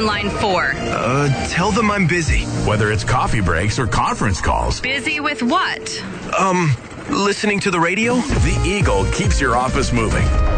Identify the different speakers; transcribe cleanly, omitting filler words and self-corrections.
Speaker 1: line 4?
Speaker 2: Tell them I'm busy.
Speaker 3: Whether it's coffee breaks or conference calls.
Speaker 1: Busy with what?
Speaker 2: Listening to the radio?
Speaker 3: The Eagle keeps your office moving.